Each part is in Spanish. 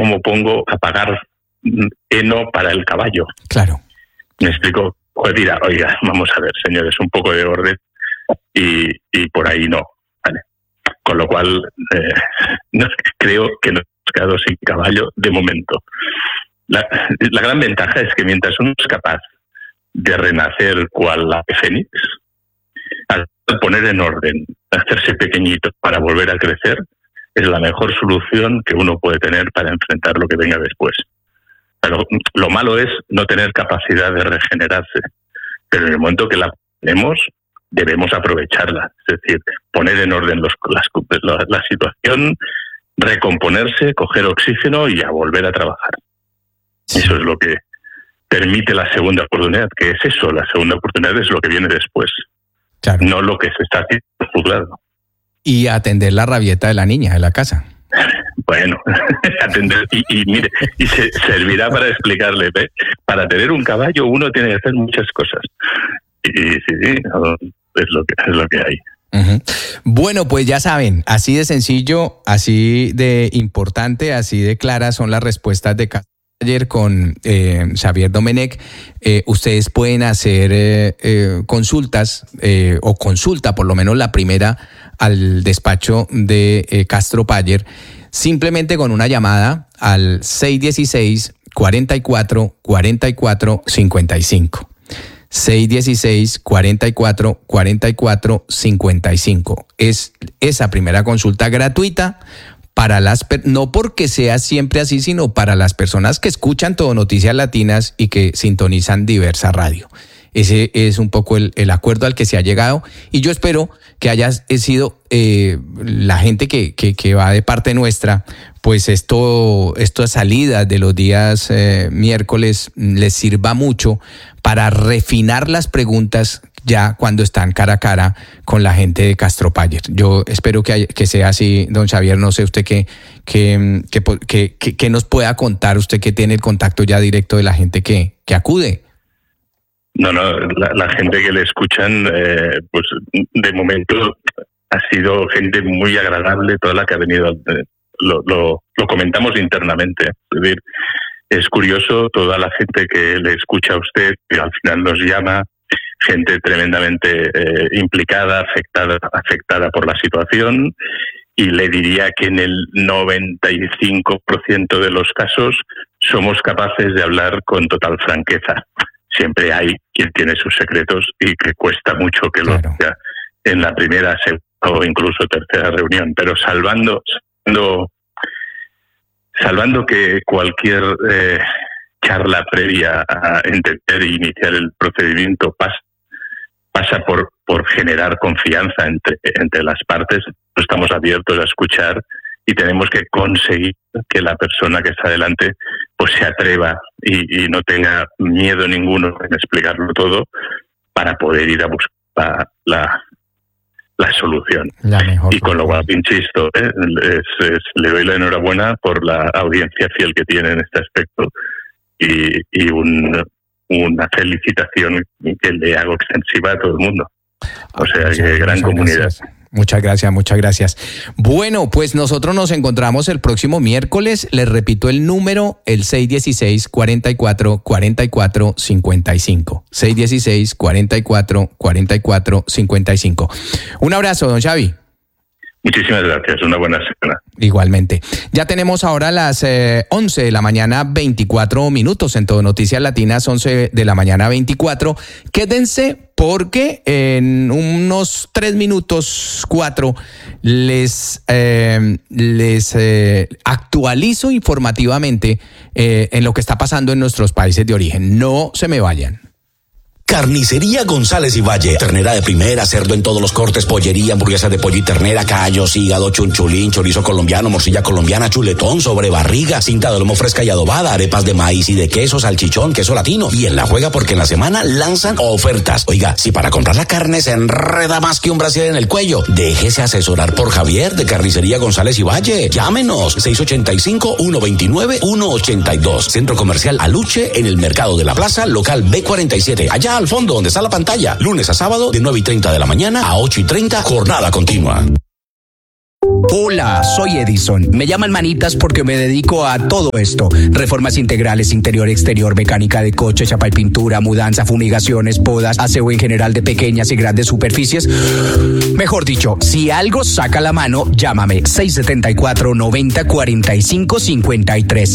cómo pongo a pagar heno para el caballo. Claro. Me explico, pues dirá, oiga, vamos a ver, señores, un poco de orden y por ahí no, ¿vale? Con lo cual, creo que nos hemos quedado sin caballo de momento. La gran ventaja es que mientras uno es capaz de renacer cual la fénix, al poner en orden, hacerse pequeñito para volver a crecer, es la mejor solución que uno puede tener para enfrentar lo que venga después. Pero lo malo es no tener capacidad de regenerarse. Pero en el momento que la tenemos, debemos aprovecharla. Es decir, poner en orden la situación, recomponerse, coger oxígeno y a volver a trabajar. Eso es lo que permite la segunda oportunidad, que es eso, la segunda oportunidad es lo que viene después. Claro. No lo que se está haciendo en el juzgado. Y atender la rabieta de la niña de la casa. Bueno, atender y mire, y se servirá para explicarle, ¿ve? Para tener un caballo uno tiene que hacer muchas cosas. Y sí, es lo que hay. Uh-huh. Bueno, pues ya saben, así de sencillo, así de importante, así de claras son las respuestas de Ayer con Xavier Domenech. Ustedes pueden hacer consultas o consulta, por lo menos la primera, al despacho de Castro Payer, simplemente con una llamada al 616-44-44-55. 616-44-44-55. Es esa primera consulta gratuita para no porque sea siempre así, sino para las personas que escuchan Todo Noticias Latinas y que sintonizan Diversa Radio. Ese es un poco el acuerdo al que se ha llegado y yo espero que haya sido la gente que va de parte nuestra, pues estas salidas de los días miércoles les sirva mucho para refinar las preguntas ya cuando están cara a cara con la gente de Castro Payer. Yo espero que sea así, don Xavier. No sé usted qué nos pueda contar, usted que tiene el contacto ya directo de la gente que acude. No, la gente que le escuchan, pues de momento ha sido gente muy agradable, toda la que ha venido, lo comentamos internamente. Es decir, es curioso toda la gente que le escucha a usted, que al final nos llama, gente tremendamente implicada, afectada por la situación, y le diría que en el 95% de los casos somos capaces de hablar con total franqueza. Siempre hay quien tiene sus secretos y que cuesta mucho que lo diga en la primera, segunda o incluso tercera reunión, pero salvando que cualquier charla previa a entender e iniciar el procedimiento pasa por generar confianza entre las partes. Estamos abiertos a escuchar y tenemos que conseguir que la persona que está delante pues se atreva y no tenga miedo ninguno en explicarlo todo para poder ir a buscar la solución. Y con lo cual, insisto, le doy la enhorabuena por la audiencia fiel que tiene en este aspecto y una felicitación que le hago extensiva a todo el mundo. O sea, que gran comunidad. Gracias. Muchas gracias. Bueno, pues nosotros nos encontramos el próximo miércoles. Les repito el número, el 616-44-44-55. 616-44-44-55. Un abrazo, don Xavi. Muchísimas gracias, una buena semana. Igualmente. Ya tenemos ahora las 11 de la mañana, 24 minutos en Todo Noticias Latinas, 11 de la mañana, 24. Quédense porque en unos 3 minutos, 4, les actualizo informativamente en lo que está pasando en nuestros países de origen. No se me vayan. Carnicería González y Valle. Ternera de primera, cerdo en todos los cortes, pollería, hamburguesa de pollo y ternera, callos, hígado, chunchulín, chorizo colombiano, morcilla colombiana, chuletón, sobrebarriga, cinta de lomo fresca y adobada, arepas de maíz y de queso, salchichón, queso latino. Y en la juega porque en la semana lanzan ofertas. Oiga, si para comprar la carne se enreda más que un brasier en el cuello, déjese asesorar por Javier de Carnicería González y Valle. Llámenos 685-129-182. Centro Comercial Aluche en el Mercado de la Plaza, local B47. Allá al fondo donde está la pantalla, lunes a sábado de 9:30 de la mañana a 8:30, jornada continua. Hola, soy Edison. Me llaman manitas porque me dedico a todo esto. Reformas integrales, interior, exterior, mecánica de coche, chapa y pintura, mudanza, fumigaciones, podas, aseo en general de pequeñas y grandes superficies. Mejor dicho, si algo saca la mano, llámame 674-90-45-53.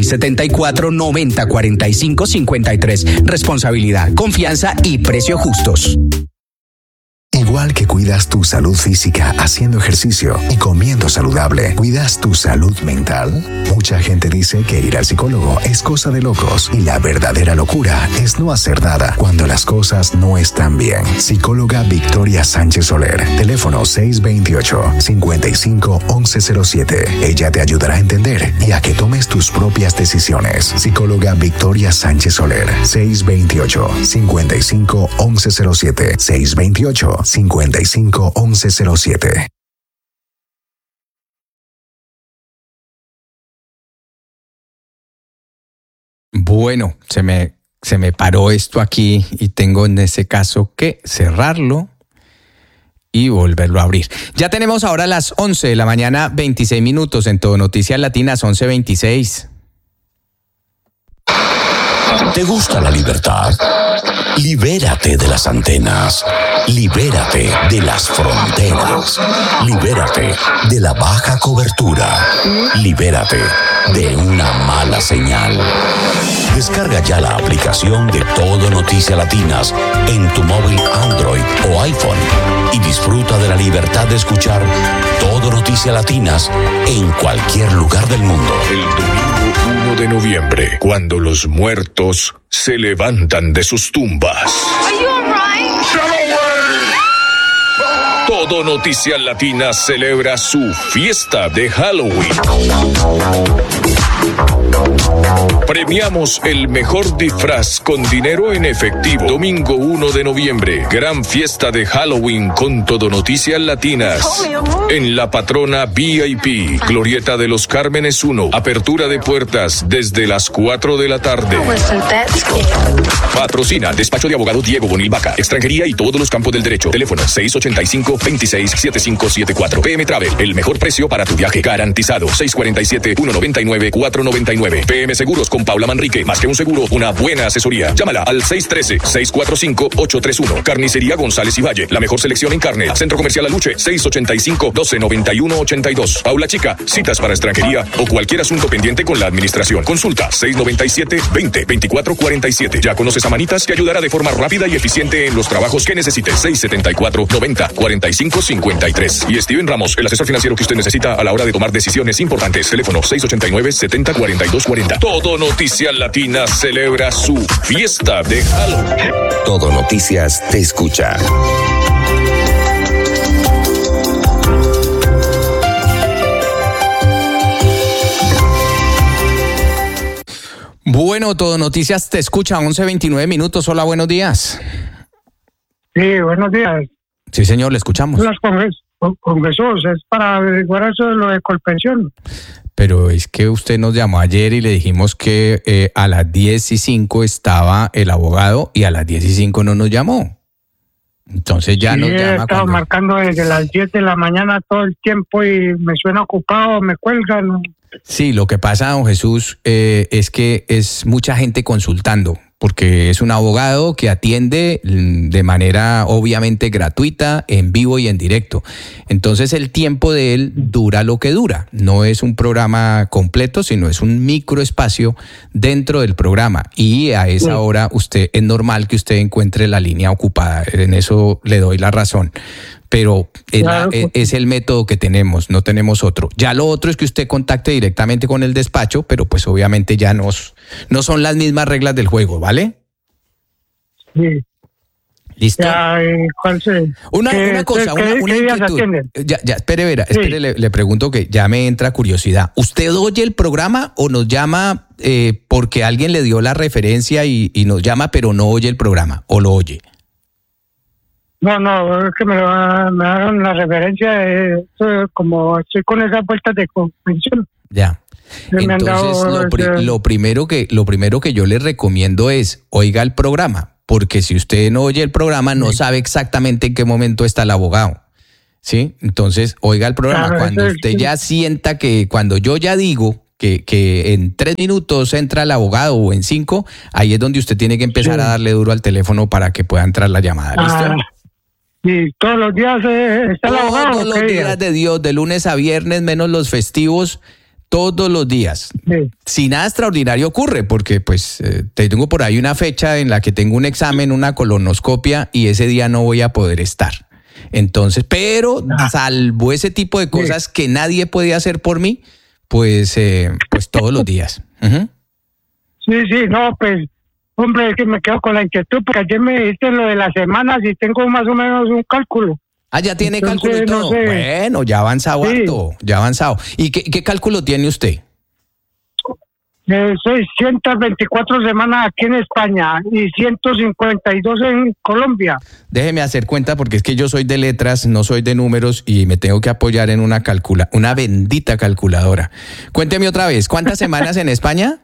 674-90-45-53. Responsabilidad, confianza y precio justos. Igual que cuidas tu salud física haciendo ejercicio y comiendo saludable, ¿cuidas tu salud mental? Mucha gente dice que ir al psicólogo es cosa de locos y la verdadera locura es no hacer nada cuando las cosas no están bien. Psicóloga Victoria Sánchez Soler, teléfono 628-55-1107. Ella te ayudará a entender y a que tomes tus propias decisiones. Psicóloga Victoria Sánchez Soler, 628-55-1107. 628-55-1107. Bueno, se me paró esto aquí y tengo en ese caso que cerrarlo y volverlo a abrir. Ya tenemos ahora las 11 de la mañana, 26 minutos en Todo Noticias Latinas, 11:26. ¿Te gusta la libertad? Libérate de las antenas. Libérate de las fronteras. Libérate de la baja cobertura. Libérate de una mala señal. Descarga ya la aplicación de Todo Noticias Latinas en tu móvil Android o iPhone y disfruta de la libertad de escuchar Todo Noticias Latinas en cualquier lugar del mundo. El domingo 1 de noviembre, cuando los muertos se levantan de sus tumbas. Todo Noticias Latinas celebra su fiesta de Halloween. Premiamos el mejor disfraz con dinero en efectivo. Domingo 1 de noviembre, gran fiesta de Halloween con Todo Noticias Latinas. En la Patrona VIP, Glorieta de los Cármenes 1. Apertura de puertas desde las 4 de la tarde. Patrocina Despacho de Abogado Diego Bonil Vaca. Extranjería y todos los campos del derecho. Teléfono 685-267574. PM Travel, el mejor precio para tu viaje garantizado. 647-199-499. PM Seguros con Paula Manrique. Más que un seguro, una buena asesoría. Llámala al 613-645-831. Carnicería González y Valle. La mejor selección en carne. Centro Comercial Aluche. 685-1291-82. Paula Chica. Citas para extranjería o cualquier asunto pendiente con la administración. Consulta 697-20-2447. Ya conoces a Manitas que ayudará de forma rápida y eficiente en los trabajos que necesites. 674-90-4553. Y Steven Ramos, el asesor financiero que usted necesita a la hora de tomar decisiones importantes. Teléfono 689-704240. Todo Noticias Latinas celebra su fiesta de Halloween. Todo Noticias te escucha. Bueno, Todo Noticias te escucha, 11:29 minutos. Hola, buenos días. Sí, buenos días. Sí, señor, le escuchamos. Con Jesús, es para averiguar eso de lo de Colpensión. Pero es que usted nos llamó ayer y le dijimos que a las 10:05 estaba el abogado y a las 10:05 no nos llamó. Entonces ya sí, nos llama. He estado marcando desde las 10 de la mañana todo el tiempo y me suena ocupado, me cuelgan. Sí, lo que pasa, don Jesús, es que es mucha gente consultando, porque es un abogado que atiende de manera obviamente gratuita, en vivo y en directo. Entonces el tiempo de él dura lo que dura. No es un programa completo, sino es un microespacio dentro del programa. Y a esa hora es normal que usted encuentre la línea ocupada. En eso le doy la razón. Pero es el método que tenemos, no tenemos otro. Ya lo otro es que usted contacte directamente con el despacho, pero pues obviamente ya no son las mismas reglas del juego, ¿vale? Sí. ¿Listo? Ya, Una cosa, una inquietud. Espere, le pregunto que ya me entra curiosidad. ¿Usted oye el programa o nos llama porque alguien le dio la referencia y nos llama, pero no oye el programa? ¿O lo oye? No, es que me dieron la referencia como estoy con esas vueltas de convención. Ya. Entonces, lo primero que yo le recomiendo es oiga el programa, porque si usted no oye el programa no sabe exactamente en qué momento está el abogado. ¿sí? Entonces, oiga el programa. Claro, cuando usted ya sienta que, cuando yo ya digo que en 3 minutos entra el abogado o en 5, ahí es donde usted tiene que empezar a darle duro al teléfono para que pueda entrar la llamada. ¿Listo? Y todos los días está el abogado. Todos los días de Dios, de lunes a viernes, menos los festivos, todos los días. Sí. Si nada extraordinario ocurre, porque pues tengo por ahí una fecha en la que tengo un examen, una colonoscopia, y ese día no voy a poder estar. Entonces, pero salvo ese tipo de cosas que nadie puede hacer por mí, pues todos los días. Uh-huh. Sí, no, pues, hombre, es que me quedo con la inquietud, porque ayer me dijiste lo de las semanas y tengo más o menos un cálculo. Ah, ya tiene Entonces, cálculo y todo. no sé. Bueno, ya ha avanzado harto, ya ha avanzado. ¿Y qué cálculo tiene usted? 624 semanas aquí en España y 152 en Colombia. Déjeme hacer cuenta porque es que yo soy de letras, no soy de números y me tengo que apoyar en una bendita calculadora. Cuénteme otra vez, ¿cuántas semanas en España?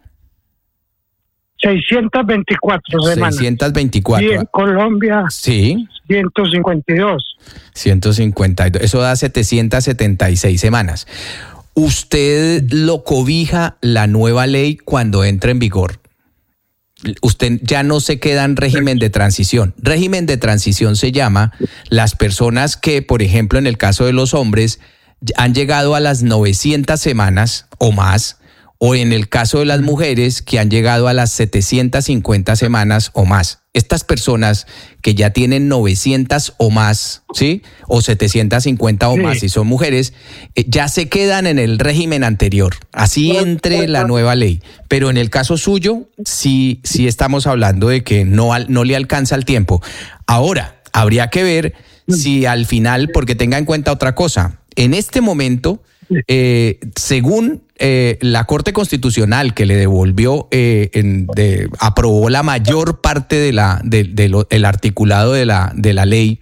624 semanas. 624. Y en Colombia, sí. 152. 152. Eso da 776 semanas. ¿Usted lo cobija la nueva ley cuando entra en vigor? Usted ya no se queda en régimen de transición. Régimen de transición se llama las personas que, por ejemplo, en el caso de los hombres, han llegado a las 900 semanas o más, o en el caso de las mujeres que han llegado a las 750 semanas o más. Estas personas que ya tienen 900 o más, ¿sí? O 750 o más, si son mujeres, ya se quedan en el régimen anterior. Así entre la nueva ley. Pero en el caso suyo, sí estamos hablando de que no le alcanza el tiempo. Ahora, habría que ver si al final, porque tenga en cuenta otra cosa, en este momento, según la Corte Constitucional que le devolvió, aprobó la mayor parte del articulado de la ley,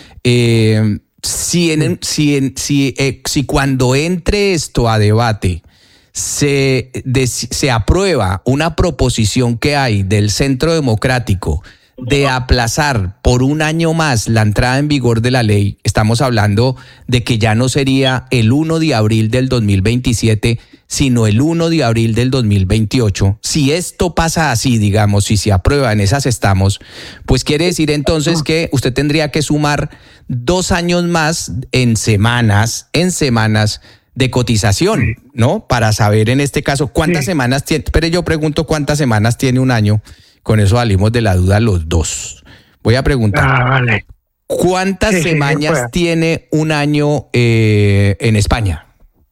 si cuando entre esto a debate se aprueba una proposición que hay del Centro Democrático de aplazar por un año más la entrada en vigor de la ley, estamos hablando de que ya no sería el 1 de abril del 2027, sino el 1 de abril del 2028. Si esto pasa así, digamos, si se aprueba, en esas estamos, pues quiere decir entonces que usted tendría que sumar 2 años más en semanas de cotización, ¿no? Para saber en este caso cuántas semanas tiene. Pero yo pregunto cuántas semanas tiene un año. Con eso salimos de la duda los dos. Voy a preguntar. Vale. ¿Cuántas semanas tiene un año en España?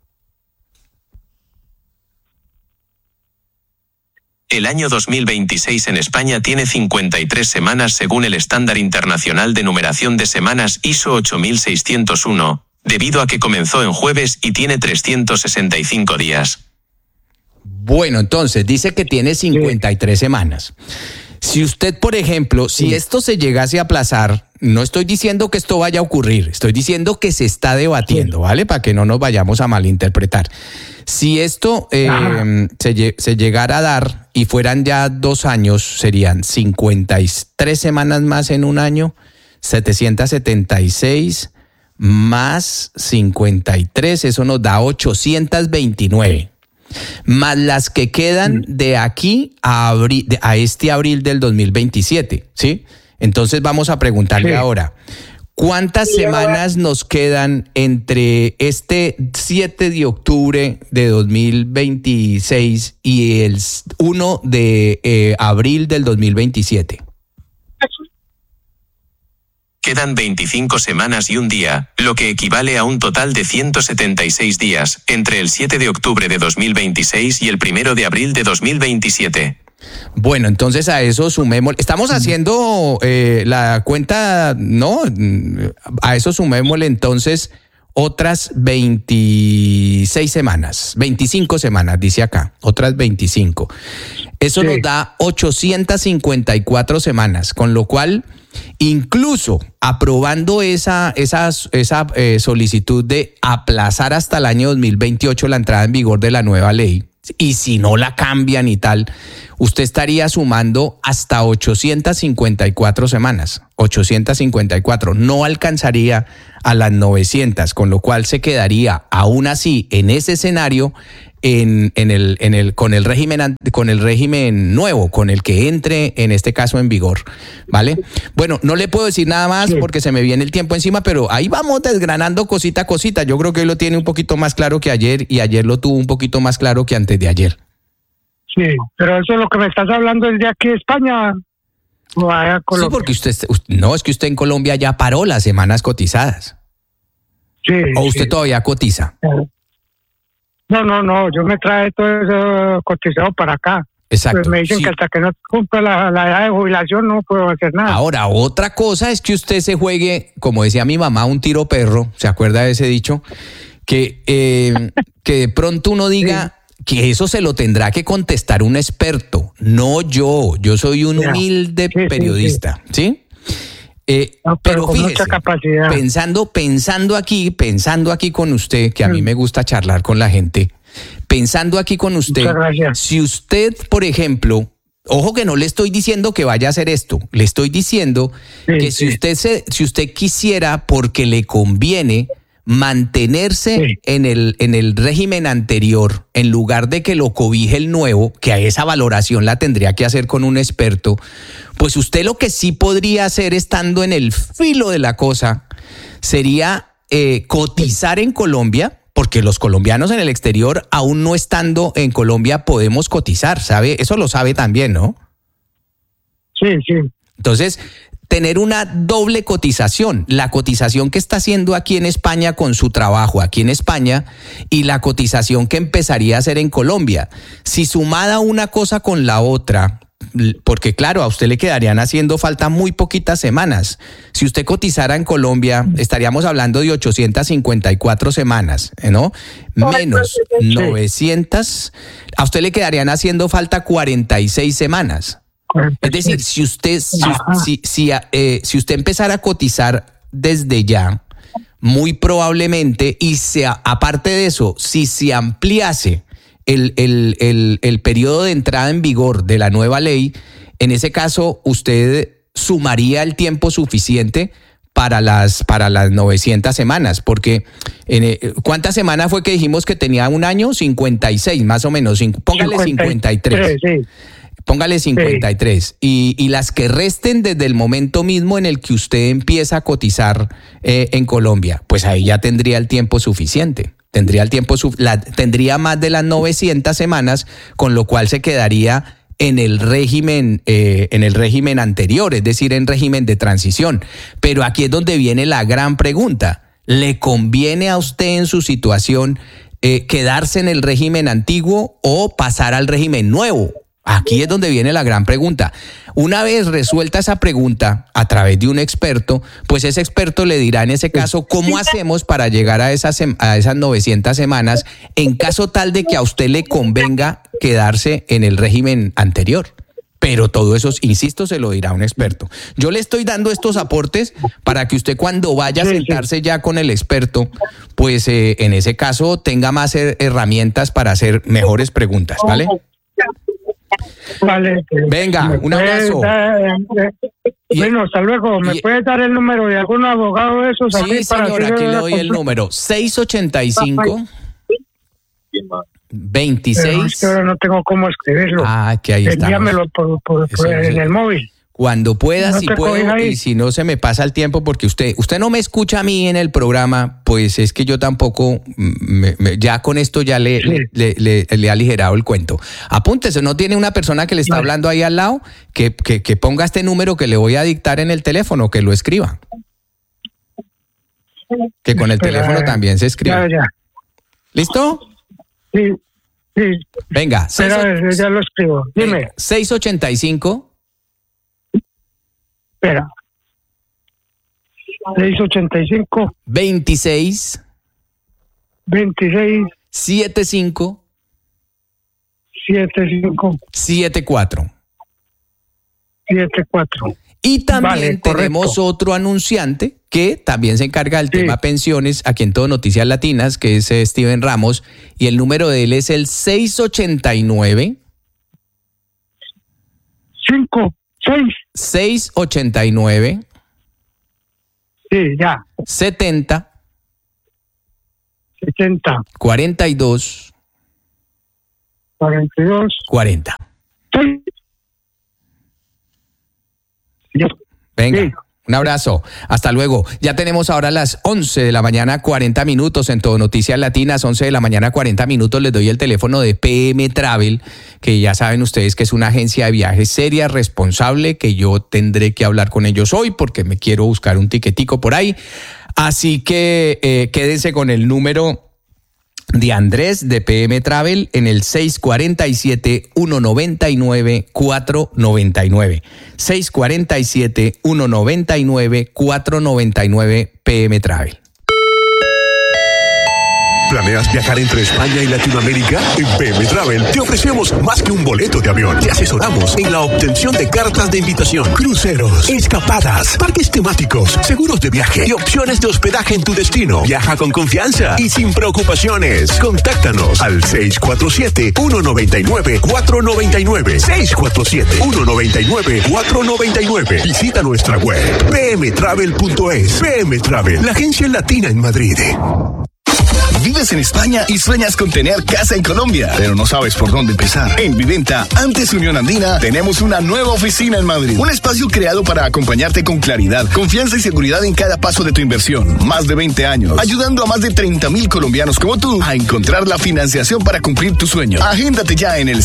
El año 2026 en España tiene 53 semanas según el estándar internacional de numeración de semanas ISO 8601, debido a que comenzó en jueves y tiene 365 días. Bueno, entonces dice que tiene 53 semanas. Si usted, por ejemplo, si esto se llegase a aplazar, no estoy diciendo que esto vaya a ocurrir, estoy diciendo que se está debatiendo, ¿vale? Para que no nos vayamos a malinterpretar. Si esto se llegara a dar y fueran ya 2 años, serían 53 semanas más en un año, 776 más 53, eso nos da 829. Más las que quedan de aquí a este abril del 2027, ¿sí? Entonces vamos a preguntarle ahora, ¿cuántas semanas nos quedan entre este 7 de octubre de 2026 y el 1 de abril del 2027? Quedan 25 semanas y un día, lo que equivale a un total de 176 días, entre el 7 de octubre de 2026 y el 1 de abril de 2027. Bueno, entonces a eso sumemos, estamos haciendo la cuenta, ¿no? A eso sumémosle entonces otras 26 semanas, 25 semanas, dice acá, otras 25. Eso nos da 854 semanas, con lo cual, incluso aprobando esa solicitud de aplazar hasta el año 2028 la entrada en vigor de la nueva ley, y si no la cambian y tal, usted estaría sumando hasta 854 semanas. 854. No alcanzaría a las 900, con lo cual se quedaría aún así en ese escenario con el régimen nuevo, con el que entre en este caso en vigor, ¿vale? Bueno, no le puedo decir nada más porque se me viene el tiempo encima, pero ahí vamos desgranando cosita a cosita. Yo creo que hoy lo tiene un poquito más claro que ayer y ayer lo tuvo un poquito más claro que antes de ayer. Sí, pero eso es lo que me estás hablando es de aquí de España o allá en Colombia. Sí, porque es que usted en Colombia ya paró las semanas cotizadas. Sí. ¿O usted todavía cotiza? No, yo me trae todo eso cotizado para acá. Exacto. Pues me dicen que hasta que no cumpla la edad de jubilación no puedo hacer nada. Ahora, otra cosa es que usted se juegue, como decía mi mamá, un tiro perro, ¿se acuerda de ese dicho? Que de pronto uno diga que eso se lo tendrá que contestar un experto, no yo soy un humilde periodista, ¿sí? Pero fíjese, pensando aquí con usted, que a mí me gusta charlar con la gente, pensando aquí con usted, si usted, por ejemplo, ojo que no le estoy diciendo que vaya a hacer esto, le estoy diciendo que si usted quisiera, porque le conviene mantenerse en el régimen anterior, en lugar de que lo cobije el nuevo, que a esa valoración la tendría que hacer con un experto, pues usted lo que sí podría hacer estando en el filo de la cosa sería cotizar en Colombia, porque los colombianos en el exterior, aún no estando en Colombia, podemos cotizar, ¿sabe? Eso lo sabe también, ¿no? Sí. Entonces, tener una doble cotización, la cotización que está haciendo aquí en España con su trabajo aquí en España y la cotización que empezaría a hacer en Colombia. Si sumada una cosa con la otra, porque claro, a usted le quedarían haciendo falta muy poquitas semanas. Si usted cotizara en Colombia, estaríamos hablando de 854 semanas, ¿no? Menos 900, a usted le quedarían haciendo falta 46 semanas. Es decir, si usted empezara a cotizar desde ya, muy probablemente, y aparte de eso, si se ampliase el periodo de entrada en vigor de la nueva ley, en ese caso usted sumaría el tiempo suficiente para las 900 semanas, porque ¿cuántas semanas fue que dijimos que tenía un año? 56 más o menos, póngale 53. Sí. Póngale 53 y las que resten desde el momento mismo en el que usted empieza a cotizar en Colombia, pues ahí ya tendría el tiempo suficiente. Tendría más de las 900 semanas, con lo cual se quedaría en el régimen anterior, es decir, en régimen de transición. Pero aquí es donde viene la gran pregunta. ¿Le conviene a usted en su situación quedarse en el régimen antiguo o pasar al régimen nuevo? Aquí es donde viene la gran pregunta. Una vez resuelta esa pregunta a través de un experto, pues ese experto le dirá en ese caso cómo hacemos para llegar a esas 900 semanas en caso tal de que a usted le convenga quedarse en el régimen anterior. Pero todo eso, insisto, se lo dirá un experto. Yo le estoy dando estos aportes para que usted cuando vaya a sentarse ya con el experto, pues en ese caso tenga más herramientas para hacer mejores preguntas, ¿vale? Vale. Venga, un abrazo. Bueno, hasta luego. ¿Me puedes dar el número de algún abogado de esos? Sí, señor, aquí le doy el número. 685 26. Es que ahora no tengo cómo escribirlo. Que ahí está. Envíamelo en el móvil. Cuando pueda, No si te puedo, y si no se me pasa el tiempo, porque usted no me escucha a mí en el programa, pues es que yo tampoco, ya con esto ya le he aligerado el cuento. Apúntese, ¿no tiene una persona que le está hablando ahí al lado? Que ponga este número que le voy a dictar en el teléfono, que lo escriba. Que con el teléfono también se escribe. Ya. ¿Listo? Sí. Venga, ya lo escribo. Dime. 685. Espera. 685 26 75 74. Y también Vale, tenemos correcto. otro anunciante que también se encarga del tema pensiones aquí en Todo Noticias Latinas, que es Steven Ramos, y el número de él es el 689 689 Sí, ya. 70 42 42. 40. Sí. Ya. Venga. Sí. Un abrazo. Hasta luego. Ya tenemos ahora las 11 de la mañana, 40 minutos en Todo Noticias Latinas. 11 de la mañana, 40 minutos. Les doy el teléfono de PM Travel, que ya saben ustedes que es una agencia de viajes seria, responsable, que yo tendré que hablar con ellos hoy porque me quiero buscar un tiquetico por ahí. Así que quédense con el número de Andrés de PM Travel en el 647-199-499. 647-199-499 PM Travel. ¿Planeas viajar entre España y Latinoamérica? En PM Travel te ofrecemos más que un boleto de avión. Te asesoramos en la obtención de cartas de invitación, cruceros, escapadas, parques temáticos, seguros de viaje y opciones de hospedaje en tu destino. Viaja con confianza y sin preocupaciones. Contáctanos al 647-199-499. 647-199-499. Visita nuestra web pmtravel.es. PM Travel, la agencia latina en Madrid. Vives en España y sueñas con tener casa en Colombia, pero no sabes por dónde empezar. En Viventa, antes Unión Andina, tenemos una nueva oficina en Madrid. Un espacio creado para acompañarte con claridad, confianza y seguridad en cada paso de tu inversión. Más de 20 años, ayudando a más de 30,000 colombianos como tú a encontrar la financiación para cumplir tu sueño. Agéndate ya en el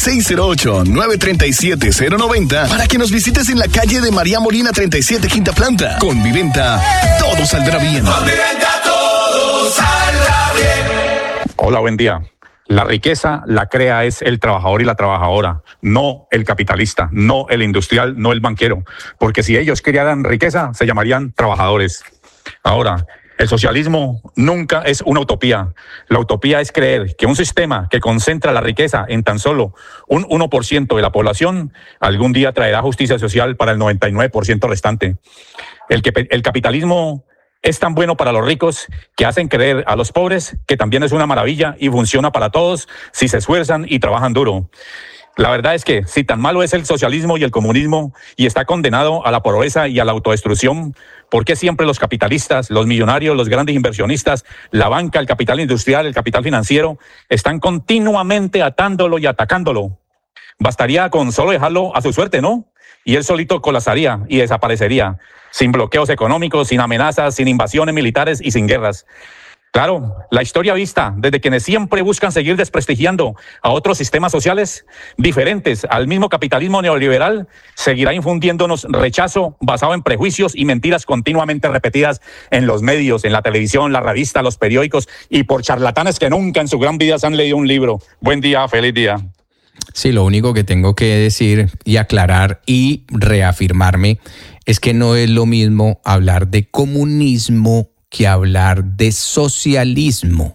608-937-090 para que nos visites en la calle de María Molina 37, quinta planta. Con Viventa, todo saldrá bien. Con Viventa todo saldrá bien. Hola, buen día. La riqueza la crea es el trabajador y la trabajadora, no el capitalista, no el industrial, no el banquero. Porque si ellos crearan riqueza, se llamarían trabajadores. Ahora, el socialismo nunca es una utopía. La utopía es creer que un sistema que concentra la riqueza en tan solo un 1% de la población, algún día traerá justicia social para el 99% restante. El capitalismo es tan bueno para los ricos que hacen creer a los pobres que también es una maravilla y funciona para todos si se esfuerzan y trabajan duro. La verdad es que si tan malo es el socialismo y el comunismo y está condenado a la pobreza y a la autodestrucción, ¿por qué siempre los capitalistas, los millonarios, los grandes inversionistas, la banca, el capital industrial, el capital financiero están continuamente atándolo y atacándolo? Bastaría con solo dejarlo a su suerte, ¿no? Y él solito colapsaría y desaparecería, sin bloqueos económicos, sin amenazas, sin invasiones militares y sin guerras. Claro, la historia vista desde quienes siempre buscan seguir desprestigiando a otros sistemas sociales diferentes al mismo capitalismo neoliberal, seguirá infundiéndonos rechazo basado en prejuicios y mentiras continuamente repetidas en los medios, en la televisión, la revista, los periódicos y por charlatanes que nunca en su gran vida se han leído un libro. Buen día, feliz día. Sí, lo único que tengo que decir y aclarar y reafirmarme es que no es lo mismo hablar de comunismo que hablar de socialismo.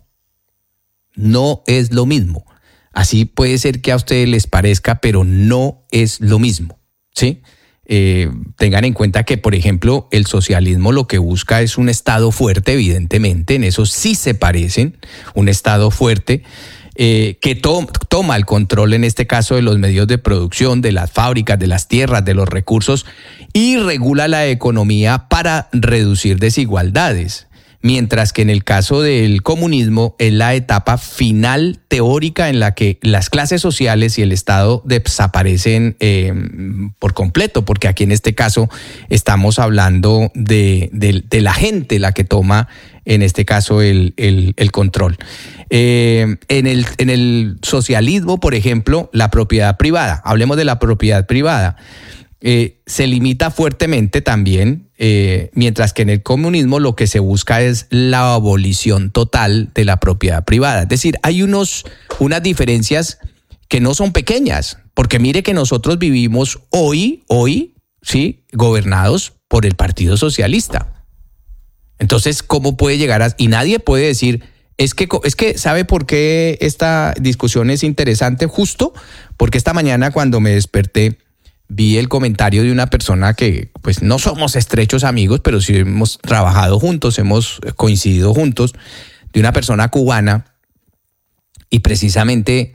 No es lo mismo. Así puede ser que a ustedes les parezca, pero no es lo mismo, ¿sí? Tengan en cuenta que, por ejemplo, el socialismo lo que busca es un Estado fuerte, evidentemente, en eso sí se parecen, un Estado fuerte, que toma el control, en este caso, de los medios de producción, de las fábricas, de las tierras, de los recursos, y regula la economía para reducir desigualdades. Mientras que en el caso del comunismo es la etapa final teórica en la que las clases sociales y el Estado desaparecen por completo, porque aquí en este caso estamos hablando de la gente la que toma, en este caso, el control. En el socialismo, por ejemplo, la propiedad privada, hablemos de la propiedad privada, se limita fuertemente también, mientras que en el comunismo lo que se busca es la abolición total de la propiedad privada. Es decir, hay unas diferencias que no son pequeñas, porque mire que nosotros vivimos hoy, ¿sí?, gobernados por el Partido Socialista. Entonces, ¿cómo puede llegar a...? Y nadie puede decir... Es que ¿sabe por qué esta discusión es interesante? Justo porque esta mañana cuando me desperté vi el comentario de una persona que pues no somos estrechos amigos, pero sí hemos trabajado juntos, hemos coincidido juntos, de una persona cubana, y precisamente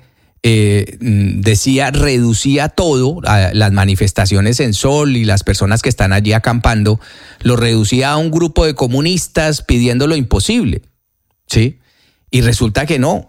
reducía todo, las manifestaciones en Sol y las personas que están allí acampando, lo reducía a un grupo de comunistas pidiendo lo imposible, ¿sí? Y resulta que no.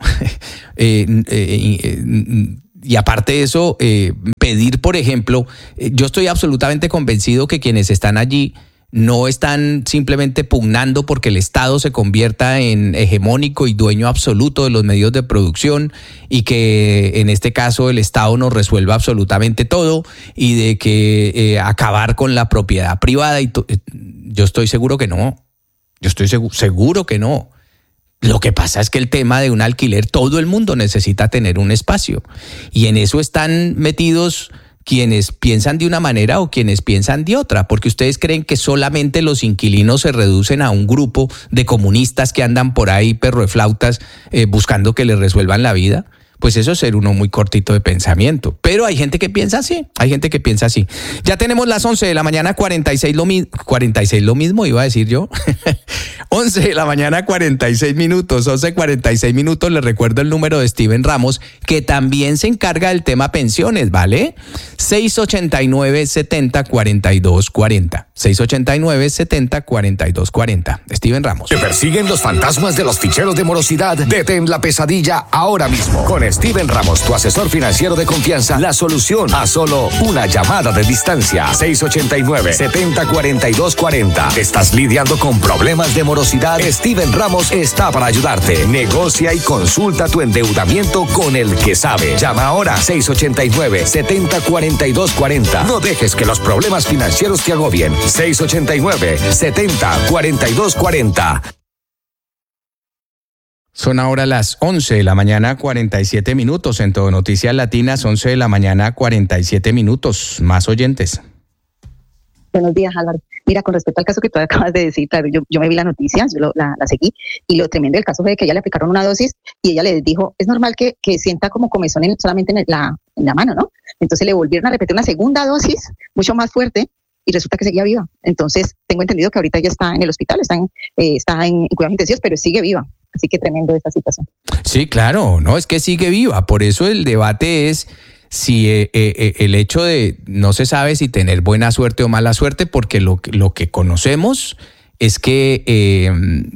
Y aparte de eso, pedir, por ejemplo, yo estoy absolutamente convencido que quienes están allí no están simplemente pugnando porque el Estado se convierta en hegemónico y dueño absoluto de los medios de producción, y que en este caso el Estado nos resuelva absolutamente todo, y de que acabar con la propiedad privada. Yo estoy seguro que no. Yo estoy seguro que no. Lo que pasa es que el tema de un alquiler, todo el mundo necesita tener un espacio, y en eso están metidos quienes piensan de una manera o quienes piensan de otra, porque ustedes creen que solamente los inquilinos se reducen a un grupo de comunistas que andan por ahí perroeflautas buscando que les resuelvan la vida. Pues eso es ser uno muy cortito de pensamiento. Pero hay gente que piensa así, Ya tenemos las 11 de la mañana, 46 lo mismo, iba a decir yo. 11 de la mañana, 46 minutos, 11:46 minutos. Les recuerdo el número de Steven Ramos, que también se encarga del tema pensiones, ¿vale? 689-70-4240. 689-70-4240. Steven Ramos. ¿Te persiguen los fantasmas de los ficheros de morosidad? Detén la pesadilla ahora mismo. Con Steven Ramos, tu asesor financiero de confianza, la solución a solo una llamada de distancia. 689-70-4240. ¿Estás lidiando con problemas de morosidad? Steven Ramos está para ayudarte. Negocia y consulta tu endeudamiento con el que sabe. Llama ahora 689-70-4240. No dejes que los problemas financieros te agobien. 689-70-4240. Son ahora las 11 de la mañana, 47 minutos. En Todo Noticias Latinas, 11 de la mañana, 47 minutos. Más oyentes. Buenos días, Álvaro. Mira, con respecto al caso que tú acabas de decir, claro, yo me vi la noticia, la seguí, y lo tremendo del caso fue que ella le aplicaron una dosis y ella le dijo, es normal que sienta como comezón solamente en la mano, ¿no? Entonces le volvieron a repetir una segunda dosis, mucho más fuerte, y resulta que seguía viva. Entonces, tengo entendido que ahorita ella está en el hospital, está en cuidados intensivos, pero sigue viva. Así que tremendo esta situación. Sí, claro, no, es que sigue viva. Por eso el debate es si el hecho de no se sabe si tener buena suerte o mala suerte, porque lo que conocemos es que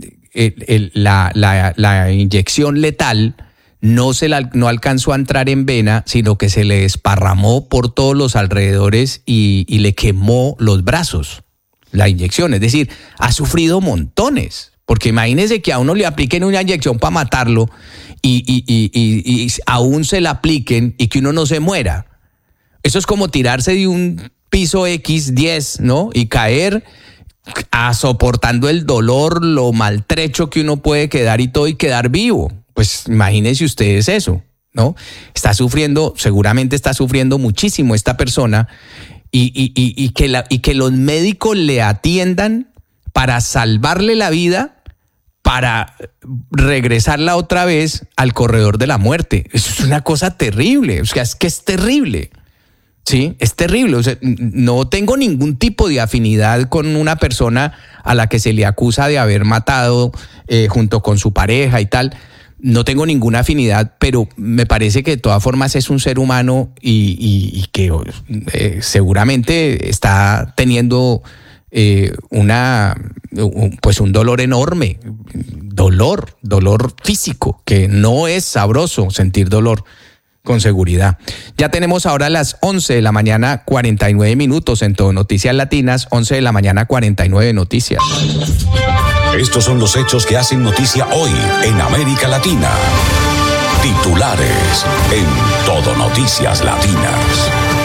la inyección letal no alcanzó a entrar en vena, sino que se le desparramó por todos los alrededores y le quemó los brazos, la inyección. Es decir, ha sufrido montones. Porque imagínense que a uno le apliquen una inyección para matarlo y aún se la apliquen y que uno no se muera. Eso es como tirarse de un piso X10, ¿no? Y caer soportando el dolor, lo maltrecho que uno puede quedar y todo, y quedar vivo. Pues imagínense ustedes eso, ¿no? Seguramente está sufriendo muchísimo esta persona, y que los médicos le atiendan para salvarle la vida, para regresarla otra vez al corredor de la muerte. Eso es una cosa terrible. O sea, es que es terrible. Sí, es terrible. O sea, no tengo ningún tipo de afinidad con una persona a la que se le acusa de haber matado junto con su pareja y tal. No tengo ninguna afinidad, pero me parece que de todas formas es un ser humano y que seguramente está teniendo un dolor enorme, dolor físico, que no es sabroso sentir dolor, con seguridad. Ya tenemos ahora las 11 de la mañana, 49 minutos en Todo Noticias Latinas, 11 de la mañana, 49 noticias. Estos son los hechos que hacen noticia hoy en América Latina. Titulares en Todo Noticias Latinas.